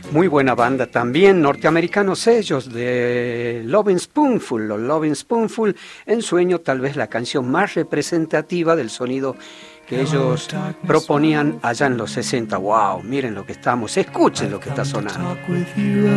Muy buena banda también, norteamericanos ellos, de Lovin' Spoonful, o Lovin' Spoonful, En Sueño, tal vez la canción más representativa del sonido que ellos proponían allá en los 60. ¡Wow! Miren lo que escuchen lo que está sonando.